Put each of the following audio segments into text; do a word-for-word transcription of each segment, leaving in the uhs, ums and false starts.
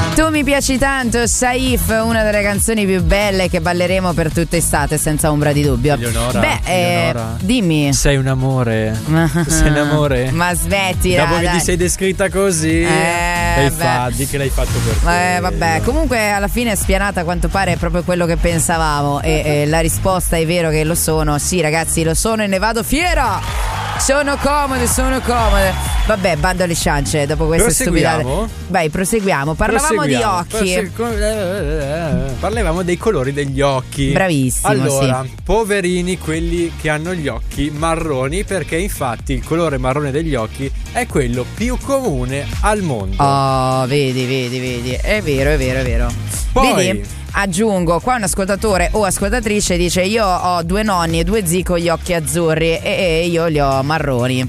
Tu mi piaci tanto, Saif, una delle canzoni più belle che balleremo per tutta estate, senza ombra di dubbio. Eleonora, Beh, Eleonora, eh, dimmi. Sei un amore. Sei un amore. Ma smettila. Dopo che dai. ti sei descritta così, eh, fa, di che l'hai fatto per te. Eh, vabbè, comunque alla fine spianata a quanto pare è proprio quello che pensavamo. E, e la risposta è vero che lo sono. Sì, ragazzi, lo sono e ne vado fiera. Sono comode, sono comode. Vabbè, bando alle ciance dopo queste stupidate. Vai, proseguiamo. Parlavamo di occhi. Prosegu- Parlavamo dei colori degli occhi. Bravissimo. Allora, sì. poverini quelli che hanno gli occhi marroni, perché infatti il colore marrone degli occhi è quello più comune al mondo. Oh, vedi, vedi, vedi. È vero, è vero, è vero. Poi, vedi? Aggiungo, qua un ascoltatore o ascoltatrice dice: io ho due nonni e due zii con gli occhi azzurri e, e io li ho marroni.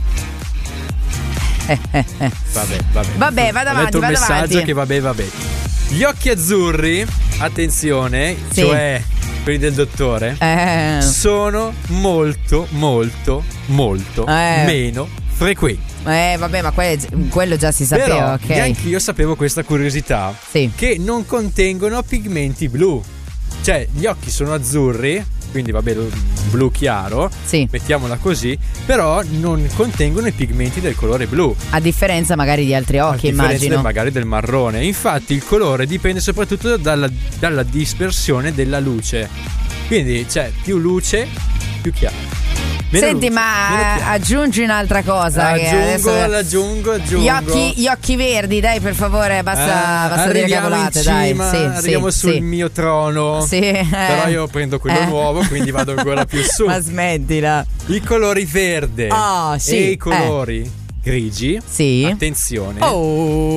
Vabbè, vabbè. Vabbè, vado Ho avanti, letto un vado messaggio avanti. che vabbè, vabbè. Gli occhi azzurri, attenzione, sì. cioè quelli del dottore, eh. sono molto, molto, molto eh. meno frequenti. Eh vabbè, ma que- quello già si sapeva. Però ok. anche io sapevo questa curiosità, sì. che non contengono pigmenti blu. Cioè gli occhi sono azzurri, quindi vabbè, blu chiaro, sì. mettiamola così, però non contengono i pigmenti del colore blu. A differenza magari di altri occhi, A differenza immagino. del, magari del marrone. Infatti il colore dipende soprattutto dalla, dalla dispersione della luce. Quindi c'è più luce, più chiaro. Meno Senti, luce, ma aggiungi un'altra cosa. Aggiungo, che adesso... l'aggiungo, aggiungo. Gli occhi, gli occhi verdi, dai, per favore, basta, Ah, basta dire cavolate, in dai. cima, Sì, arriviamo sì, sul sì. mio trono. Sì, eh. Però io prendo quello eh. nuovo, quindi vado ancora più su. Ma smettila. I colori verde oh, sì. e i colori eh. grigi, sì. attenzione, oh.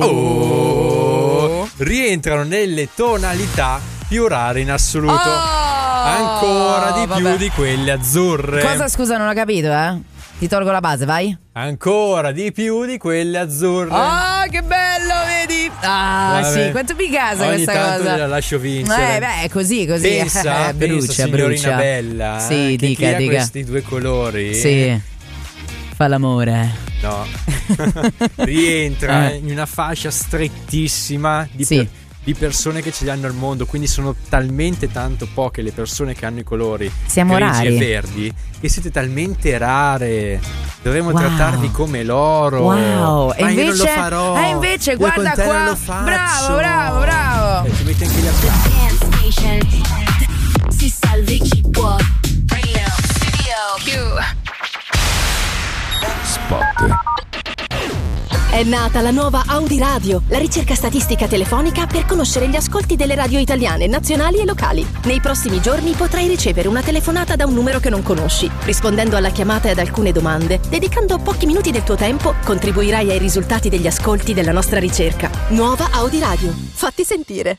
Oh, rientrano nelle tonalità più rare in assoluto. Oh. Ancora di Vabbè. più di quelle azzurre. Cosa, scusa, non ho capito, eh? Ti tolgo la base, vai. Ancora di più di quelle azzurre. Ah, oh, che bello, vedi? Ah, vabbè. Sì, quanto mi casa Ogni questa tanto cosa. la lascio vincere. Eh, beh, così, così. Pensa, eh, brucia, pensa, signorina brucia. bella. Sì, eh, che dica, chi ha dica. questi due colori. Sì. Fa l'amore. No. Rientra eh. in una fascia strettissima di sì. per- di persone che ce li hanno al mondo, quindi sono talmente tanto poche le persone che hanno i colori Siamo grigi rari. e verdi che siete talmente rare. Dovremmo wow. trattarvi come l'oro. Wow. Ma e invece, io non lo farò. Eh, invece io guarda con te qua. non lo faccio. Bravo, bravo, bravo. E ci metti anche gli applausi. Si salvi chi può. Spot. È nata la nuova Audi Radio, la ricerca statistica telefonica per conoscere gli ascolti delle radio italiane, nazionali e locali. Nei prossimi giorni potrai ricevere una telefonata da un numero che non conosci. Rispondendo alla chiamata e ad alcune domande, dedicando pochi minuti del tuo tempo, contribuirai ai risultati degli ascolti della nostra ricerca. Nuova Audi Radio. Fatti sentire.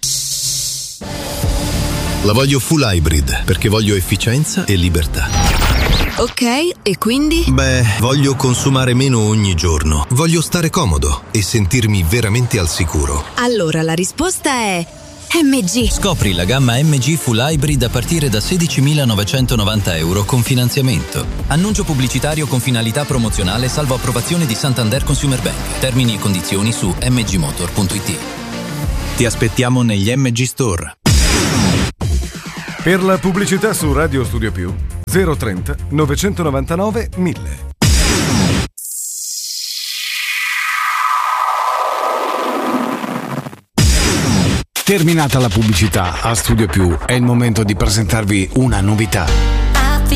La voglio full hybrid perché voglio efficienza e libertà. Ok, e quindi? Beh, voglio consumare meno ogni giorno. Voglio stare comodo e sentirmi veramente al sicuro. Allora la risposta è M G. Scopri la gamma M G Full Hybrid a partire da sedicimilanovecentonovanta euro con finanziamento. Annuncio pubblicitario con finalità promozionale salvo approvazione di Santander Consumer Bank. Termini e condizioni su m g motor punto i t. Ti aspettiamo negli M G Store. Per la pubblicità su Radio Studio Più zero trenta novecentonovantanove mille. Terminata la pubblicità, a Studio Più è il momento di presentarvi una novità.